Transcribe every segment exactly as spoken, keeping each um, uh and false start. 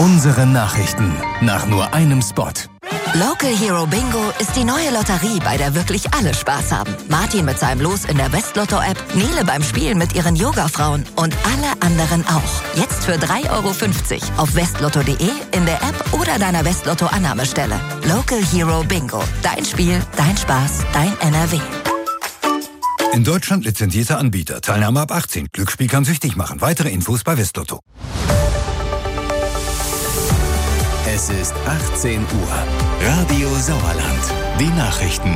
Unsere Nachrichten nach nur einem Spot. Local Hero Bingo ist die neue Lotterie, bei der wirklich alle Spaß haben. Martin mit seinem Los in der Westlotto-App, Nele beim Spielen mit ihren Yoga-Frauen und alle anderen auch. Jetzt für drei Euro fünfzig auf westlotto punkt de, in der App oder deiner Westlotto-Annahmestelle. Local Hero Bingo. Dein Spiel, dein Spaß, dein N R W. In Deutschland lizenzierter Anbieter. Teilnahme ab achtzehn. Glücksspiel kann süchtig machen. Weitere Infos bei Westlotto. Es ist achtzehn Uhr. Radio Sauerland. Die Nachrichten.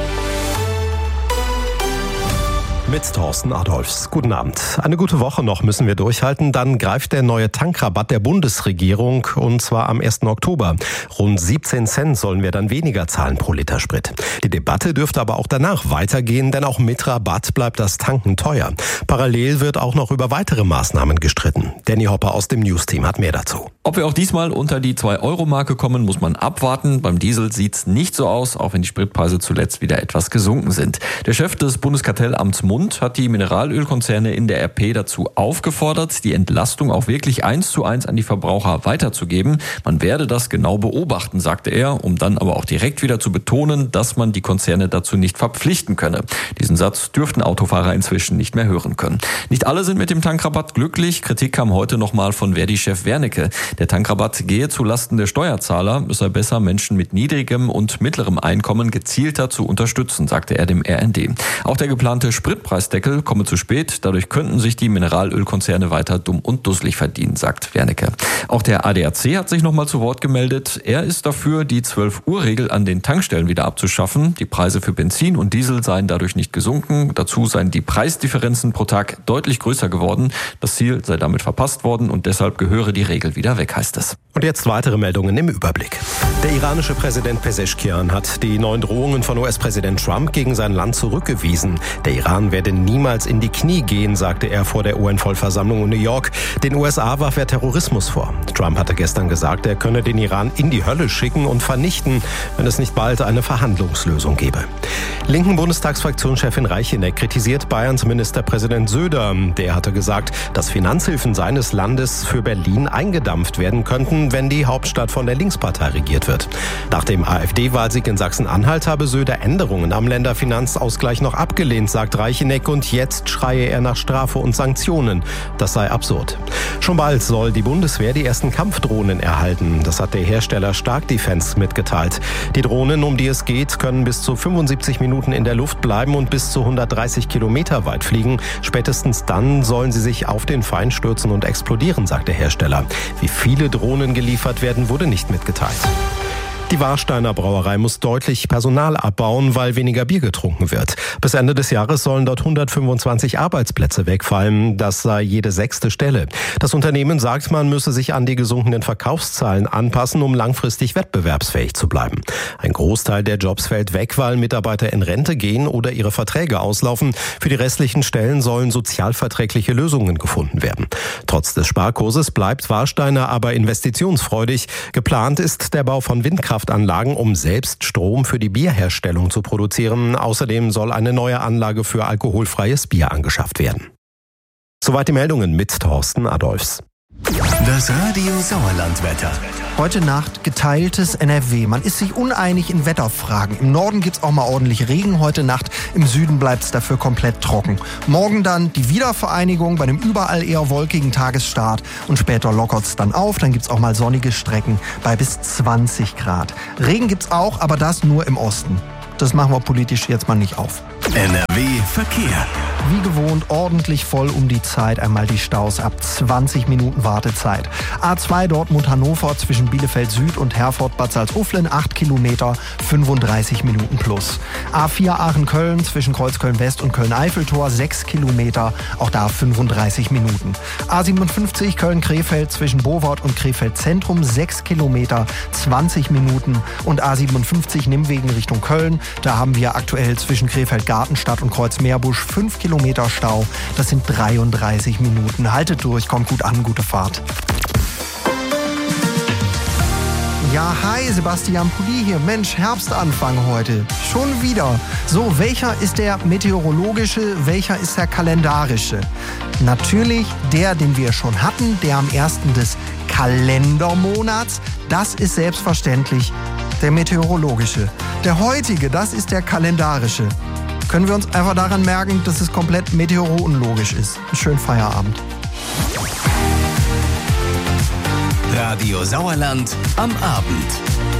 Mit Thorsten Adolfs. Guten Abend. Eine gute Woche noch müssen wir durchhalten. Dann greift der neue Tankrabatt der Bundesregierung, und zwar am ersten Oktober. Rund siebzehn Cent sollen wir dann weniger zahlen pro Liter Sprit. Die Debatte dürfte aber auch danach weitergehen, denn auch mit Rabatt bleibt das Tanken teuer. Parallel wird auch noch über weitere Maßnahmen gestritten. Danny Hopper aus dem News-Team hat mehr dazu. Ob wir auch diesmal unter die zwei Euro Marke kommen, muss man abwarten. Beim Diesel sieht's nicht so aus, auch wenn die Spritpreise zuletzt wieder etwas gesunken sind. Der Chef des Bundeskartellamts Mund hat die Mineralölkonzerne in der R P dazu aufgefordert, die Entlastung auch wirklich eins zu eins an die Verbraucher weiterzugeben. Man werde das genau beobachten, sagte er, um dann aber auch direkt wieder zu betonen, dass man die Konzerne dazu nicht verpflichten könne. Diesen Satz dürften Autofahrer inzwischen nicht mehr hören können. Nicht alle sind mit dem Tankrabatt glücklich. Kritik kam heute nochmal von Verdi-Chef Wernicke. Der Tankrabatt gehe zulasten der Steuerzahler. Es sei besser, Menschen mit niedrigem und mittlerem Einkommen gezielter zu unterstützen, sagte er dem R N D. Auch der geplante Spritpreisdeckel komme zu spät. Dadurch könnten sich die Mineralölkonzerne weiter dumm und dusselig verdienen, sagt Wernicke. Auch der A D A C hat sich nochmal zu Wort gemeldet. Er ist dafür, die zwölf Uhr Regel an den Tankstellen wieder abzuschaffen. Die Preise für Benzin und Diesel seien dadurch nicht gesunken. Dazu seien die Preisdifferenzen pro Tag deutlich größer geworden. Das Ziel sei damit verpasst worden und deshalb gehöre die Regel wieder weg, heißt es. Und jetzt weitere Meldungen im Überblick. Der iranische Präsident Pezeshkian hat die neuen Drohungen von U S-Präsident Trump gegen sein Land zurückgewiesen. Der Iran werde niemals in die Knie gehen, sagte er vor der U N-Vollversammlung in New York. Den U S A warf er Terrorismus vor. Trump hatte gestern gesagt, er könne den Iran in die Hölle schicken und vernichten, wenn es nicht bald eine Verhandlungslösung gebe. Linken Bundestagsfraktionschefin Reicheneck kritisiert Bayerns Ministerpräsident Söder. Der hatte gesagt, dass Finanzhilfen seines Landes für Berlin eingedampft werden könnten, wenn die Hauptstadt von der Linkspartei regiert wird. Nach dem AfD-Wahlsieg in Sachsen-Anhalt habe Söder Änderungen am Länderfinanzausgleich noch abgelehnt, sagt Reicheneck, und jetzt schreie er nach Strafe und Sanktionen. Das sei absurd. Schon bald soll die Bundeswehr die ersten Kampfdrohnen erhalten. Das hat der Hersteller Stark Defense mitgeteilt. Die Drohnen, um die es geht, können bis zu fünfundsiebzig Minuten in der Luft bleiben und bis zu hundertdreißig Kilometer weit fliegen. Spätestens dann sollen sie sich auf den Feind stürzen und explodieren, sagt der Hersteller. Wie viele Drohnen geliefert werden, wurde nicht mitgeteilt. Die Warsteiner Brauerei muss deutlich Personal abbauen, weil weniger Bier getrunken wird. Bis Ende des Jahres sollen dort hundertfünfundzwanzig Arbeitsplätze wegfallen. Das sei jede sechste Stelle. Das Unternehmen sagt, man müsse sich an die gesunkenen Verkaufszahlen anpassen, um langfristig wettbewerbsfähig zu bleiben. Ein Großteil der Jobs fällt weg, weil Mitarbeiter in Rente gehen oder ihre Verträge auslaufen. Für die restlichen Stellen sollen sozialverträgliche Lösungen gefunden werden. Trotz des Sparkurses bleibt Warsteiner aber investitionsfreudig. Geplant ist der Bau von Windkraft Anlagen, um selbst Strom für die Bierherstellung zu produzieren. Außerdem soll eine neue Anlage für alkoholfreies Bier angeschafft werden. Soweit die Meldungen mit Thorsten Adolfs. Das Radio Sauerland-Wetter. Heute Nacht geteiltes N R W. Man ist sich uneinig in Wetterfragen. Im Norden gibt's auch mal ordentlich Regen heute Nacht. Im Süden bleibt's dafür komplett trocken. Morgen dann die Wiedervereinigung bei einem überall eher wolkigen Tagesstart. Und später lockert's dann auf. Dann gibt's auch mal sonnige Strecken bei bis zwanzig Grad. Regen gibt's auch, aber das nur im Osten. Das machen wir politisch jetzt mal nicht auf. N R W Verkehr. Wie gewohnt ordentlich voll um die Zeit. Einmal die Staus ab zwanzig Minuten Wartezeit. A zwei Dortmund-Hannover zwischen Bielefeld Süd und Herford-Bad Salzuflen acht Kilometer, fünfunddreißig Minuten plus. A vier Aachen-Köln zwischen Kreuzköln-West und Köln-Eiffeltor sechs Kilometer, auch da fünfunddreißig Minuten. A siebenundfünfzig Köln-Krefeld zwischen Bowart und Krefeld Zentrum sechs Kilometer, zwanzig Minuten. Und A siebenundfünfzig Nimwegen Richtung Köln, da haben wir aktuell zwischen Krefeld-Gartenstadt und Kreuz-Meerbusch fünf Kilometer Stau. Das sind dreiunddreißig Minuten. Haltet durch, kommt gut an, gute Fahrt. Ja, hi, Sebastian Pudi hier. Mensch, Herbstanfang heute. Schon wieder. So, welcher ist der meteorologische, welcher ist der kalendarische? Natürlich der, den wir schon hatten, der am ersten des Kalendermonats, das ist selbstverständlich der meteorologische. Der heutige, das ist der kalendarische. Können wir uns einfach daran merken, dass es komplett meteorologisch ist. Einen schönen Feierabend. Radio Sauerland am Abend.